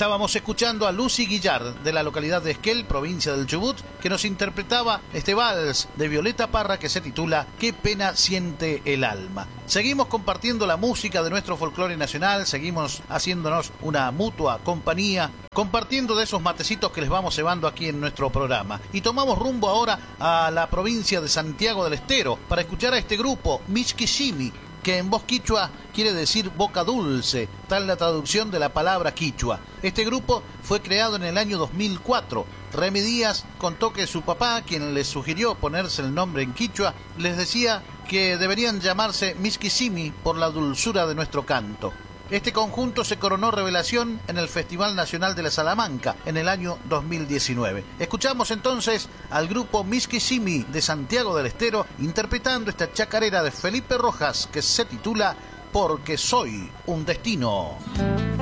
Estábamos escuchando a Lucy Guillard, de la localidad de Esquel, provincia del Chubut, que nos interpretaba este vals de Violeta Parra que se titula «Qué pena siente el alma». Seguimos compartiendo la música de nuestro folclore nacional, seguimos haciéndonos una mutua compañía, compartiendo de esos matecitos que les vamos cebando aquí en nuestro programa. Y tomamos rumbo ahora a la provincia de Santiago del Estero para escuchar a este grupo, Mixquishimi, que en voz quichua quiere decir boca dulce, tal la traducción de la palabra quichua. Este grupo fue creado en el año 2004. Remy Díaz contó que su papá, quien les sugirió ponerse el nombre en quichua, les decía que deberían llamarse Mixquishimi por la dulzura de nuestro canto. Este conjunto se coronó revelación en el Festival Nacional de la Salamanca en el año 2019. Escuchamos entonces al grupo Mixquishimi de Santiago del Estero interpretando esta chacarera de Felipe Rojas que se titula Porque soy un destino.